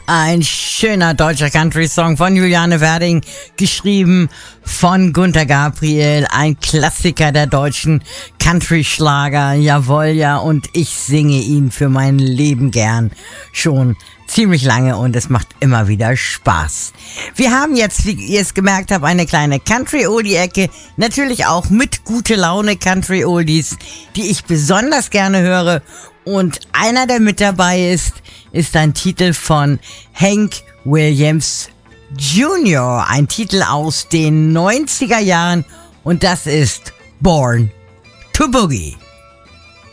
Ein schöner deutscher Country-Song von Juliane Werding, geschrieben von Gunter Gabriel, ein Klassiker der deutschen Country-Schlager, jawohl, ja, und ich singe ihn für mein Leben gern schon ziemlich lange und es macht immer wieder Spaß. Wir haben jetzt, wie ihr es gemerkt habt, eine kleine Country-Oldie-Ecke, natürlich auch mit gute Laune Country-Oldies, die ich besonders gerne höre, und einer, der mit dabei ist ein Titel von Hank Williams Jr., ein Titel aus den 90er Jahren, und das ist Born to Boogie.